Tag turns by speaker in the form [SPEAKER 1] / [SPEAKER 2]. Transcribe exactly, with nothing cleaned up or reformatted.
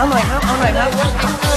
[SPEAKER 1] เอาหน่อยครับเอาหน่อยครับ